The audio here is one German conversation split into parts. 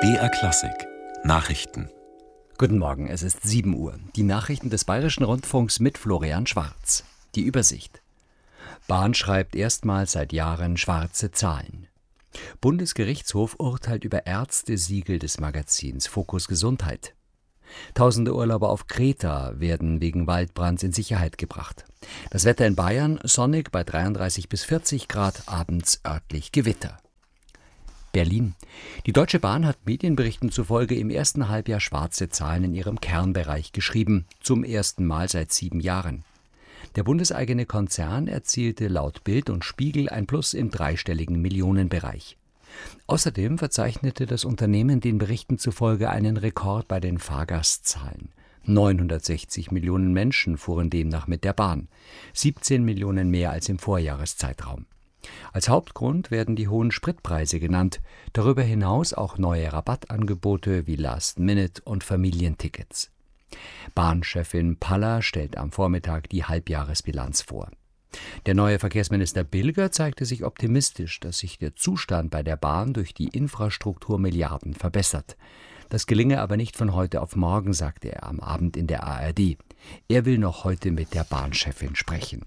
BR Klassik Nachrichten. Guten Morgen, es ist 7 Uhr. Die Nachrichten des Bayerischen Rundfunks mit Florian Schwarz. Die Übersicht. Bahn schreibt erstmals seit Jahren schwarze Zahlen. Bundesgerichtshof urteilt über Ärzte-Siegel des Magazins Fokus Gesundheit. Tausende Urlauber auf Kreta werden wegen Waldbrands in Sicherheit gebracht. Das Wetter in Bayern sonnig bei 33 bis 40 Grad, abends örtlich Gewitter. Berlin. Die Deutsche Bahn hat Medienberichten zufolge im ersten Halbjahr schwarze Zahlen in ihrem Kernbereich geschrieben, zum ersten Mal seit 7 Jahren. Der bundeseigene Konzern erzielte laut Bild und Spiegel ein Plus im dreistelligen Millionenbereich. Außerdem verzeichnete das Unternehmen den Berichten zufolge einen Rekord bei den Fahrgastzahlen. 960 Millionen Menschen fuhren demnach mit der Bahn, 17 Millionen mehr als im Vorjahreszeitraum. Als Hauptgrund werden die hohen Spritpreise genannt, darüber hinaus auch neue Rabattangebote wie Last-Minute- und Familientickets. Bahnchefin Palla stellt am Vormittag die Halbjahresbilanz vor. Der neue Verkehrsminister Bilger zeigte sich optimistisch, dass sich der Zustand bei der Bahn durch die Infrastrukturmilliarden verbessert. Das gelinge aber nicht von heute auf morgen, sagte er am Abend in der ARD. Er will noch heute mit der Bahnchefin sprechen.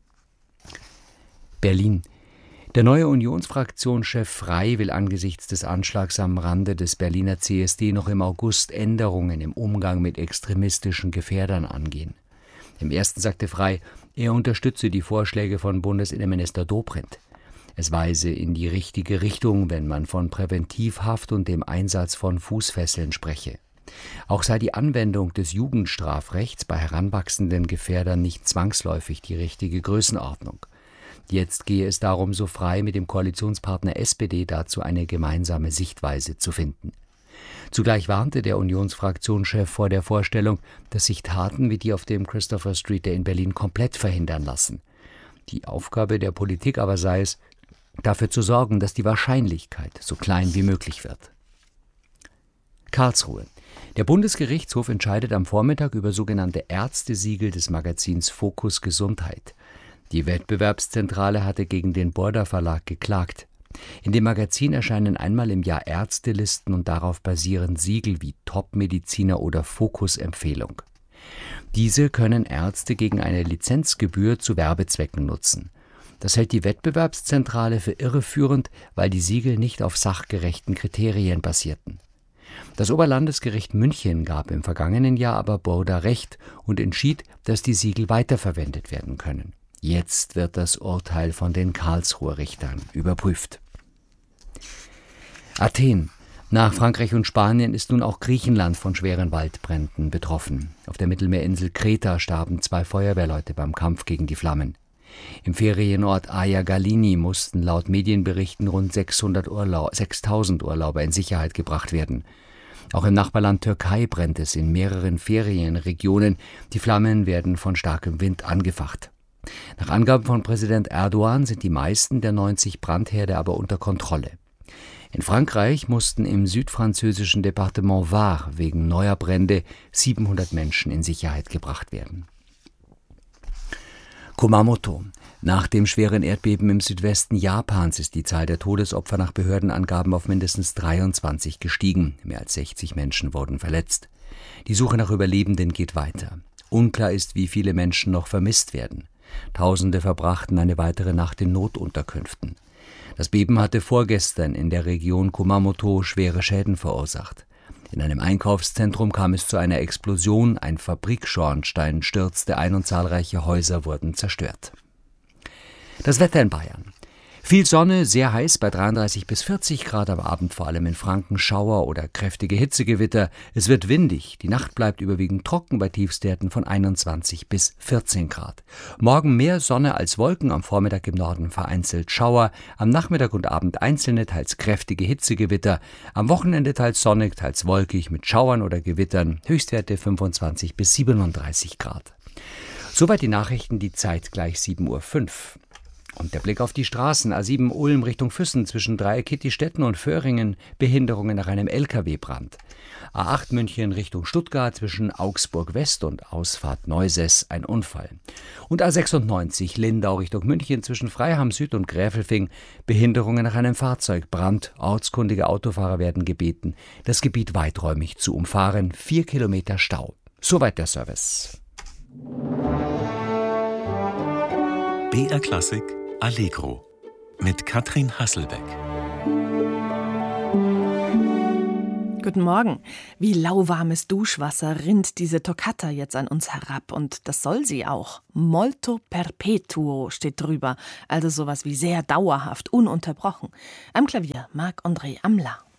Berlin. Der neue Unionsfraktionschef Frey will angesichts des Anschlags am Rande des Berliner CSD noch im August Änderungen im Umgang mit extremistischen Gefährdern angehen. Im ersten sagte Frey, er unterstütze die Vorschläge von Bundesinnenminister Dobrindt. Es weise in die richtige Richtung, wenn man von Präventivhaft und dem Einsatz von Fußfesseln spreche. Auch sei die Anwendung des Jugendstrafrechts bei heranwachsenden Gefährdern nicht zwangsläufig die richtige Größenordnung. Jetzt gehe es darum, so Frey mit dem Koalitionspartner SPD dazu eine gemeinsame Sichtweise zu finden. Zugleich warnte der Unionsfraktionschef vor der Vorstellung, dass sich Taten wie die auf dem Christopher Street in Berlin komplett verhindern lassen. Die Aufgabe der Politik aber sei es, dafür zu sorgen, dass die Wahrscheinlichkeit so klein wie möglich wird. Karlsruhe. Der Bundesgerichtshof entscheidet am Vormittag über sogenannte Ärzte-Siegel des Magazins Fokus Gesundheit. Die Wettbewerbszentrale hatte gegen den Burda Verlag geklagt. In dem Magazin erscheinen einmal im Jahr Ärztelisten und darauf basierend Siegel wie Top-Mediziner oder Fokus-Empfehlung. Diese können Ärzte gegen eine Lizenzgebühr zu Werbezwecken nutzen. Das hält die Wettbewerbszentrale für irreführend, weil die Siegel nicht auf sachgerechten Kriterien basierten. Das Oberlandesgericht München gab im vergangenen Jahr aber Burda Recht und entschied, dass die Siegel weiterverwendet werden können. Jetzt wird das Urteil von den Karlsruher Richtern überprüft. Athen. Nach Frankreich und Spanien ist nun auch Griechenland von schweren Waldbränden betroffen. Auf der Mittelmeerinsel Kreta starben 2 Feuerwehrleute beim Kampf gegen die Flammen. Im Ferienort Aia Galini mussten laut Medienberichten rund 6.000 Urlauber in Sicherheit gebracht werden. Auch im Nachbarland Türkei brennt es in mehreren Ferienregionen. Die Flammen werden von starkem Wind angefacht. Nach Angaben von Präsident Erdogan sind die meisten der 90 Brandherde aber unter Kontrolle. In Frankreich mussten im südfranzösischen Departement Var wegen neuer Brände 700 Menschen in Sicherheit gebracht werden. Kumamoto. Nach dem schweren Erdbeben im Südwesten Japans ist die Zahl der Todesopfer nach Behördenangaben auf mindestens 23 gestiegen. Mehr als 60 Menschen wurden verletzt. Die Suche nach Überlebenden geht weiter. Unklar ist, wie viele Menschen noch vermisst werden. Tausende verbrachten eine weitere Nacht in Notunterkünften. Das Beben hatte vorgestern in der Region Kumamoto schwere Schäden verursacht. In einem Einkaufszentrum kam es zu einer Explosion, ein Fabrikschornstein stürzte ein und zahlreiche Häuser wurden zerstört. Das Wetter in Bayern. Viel Sonne, sehr heiß bei 33 bis 40 Grad, am Abend vor allem in Franken Schauer oder kräftige Hitzegewitter. Es wird windig, die Nacht bleibt überwiegend trocken bei Tiefstwerten von 21 bis 14 Grad. Morgen mehr Sonne als Wolken, am Vormittag im Norden vereinzelt Schauer, am Nachmittag und Abend einzelne, teils kräftige Hitzegewitter, am Wochenende teils sonnig, teils wolkig mit Schauern oder Gewittern, Höchstwerte 25 bis 37 Grad. Soweit die Nachrichten, die Zeit gleich 7:05 Uhr. Und der Blick auf die Straßen, A7 Ulm Richtung Füssen zwischen Dreieck-Kittistetten und Föhringen, Behinderungen nach einem LKW-Brand. A8 München Richtung Stuttgart zwischen Augsburg West und Ausfahrt Neusess ein Unfall. Und A96 Lindau Richtung München zwischen Freiham Süd und Gräfelfing, Behinderungen nach einem Fahrzeugbrand. Ortskundige Autofahrer werden gebeten, das Gebiet weiträumig zu umfahren. 4 Kilometer Stau. Soweit der Service. BR Klassik Allegro mit Katrin Hasselbeck. Guten Morgen. Wie lauwarmes Duschwasser rinnt diese Toccata jetzt an uns herab. Und das soll sie auch. Molto perpetuo steht drüber. Also sowas wie sehr dauerhaft, ununterbrochen. Am Klavier Marc-André Amla.